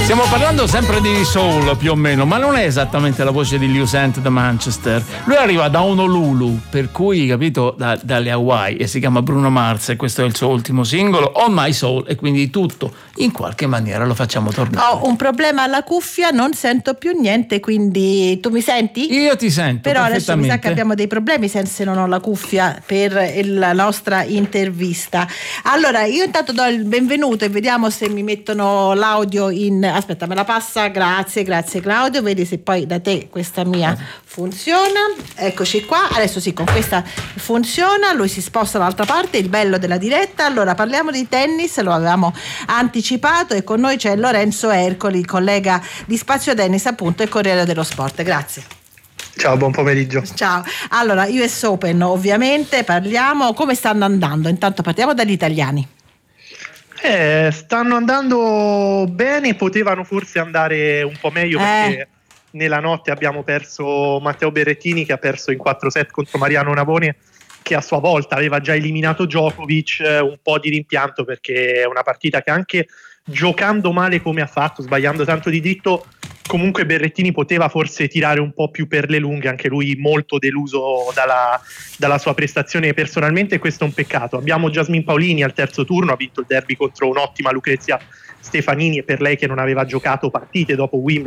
Stiamo parlando sempre di soul più o meno, ma non è esattamente la voce di Lewis Ant da Manchester. Lui arriva da Honolulu, per cui, capito, dalle Hawaii, e si chiama Bruno Mars, e questo è il suo ultimo singolo, On My Soul, e quindi tutto in qualche maniera lo facciamo tornare. Ho un problema alla cuffia, non sento più niente, quindi tu mi senti? Io ti sento però adesso mi sa perfettamente. che abbiamo dei problemi se non ho la cuffia per la nostra intervista. Allora io intanto do il benvenuto e vediamo se mi mettono l'audio in... Aspetta, me la passa, grazie Claudio, vedi se poi da te questa mia funziona. Eccoci qua, adesso sì, con questa funziona, lui si sposta dall'altra parte, il bello della diretta. Allora parliamo di tennis, lo avevamo anticipato, e con noi c'è Lorenzo Ercoli, collega di Spazio Tennis appunto e Corriere dello Sport. Grazie. Ciao, buon pomeriggio. Ciao. Allora, US Open ovviamente parliamo, come stanno andando? Intanto partiamo dagli italiani. Stanno andando bene, potevano forse andare un po' meglio perché nella notte abbiamo perso Matteo Berrettini, che ha perso in 4 set contro Mariano Navone, che a sua volta aveva già eliminato Djokovic. Un po' di rimpianto, perché è una partita che anche giocando male come ha fatto, sbagliando tanto di dritto, comunque Berrettini poteva forse tirare un po' più per le lunghe, anche lui molto deluso dalla sua prestazione personalmente, e questo è un peccato. Abbiamo Jasmine Paolini al terzo turno, ha vinto il derby contro un'ottima Lucrezia Stefanini, e per lei che non aveva giocato partite dopo Wimbledon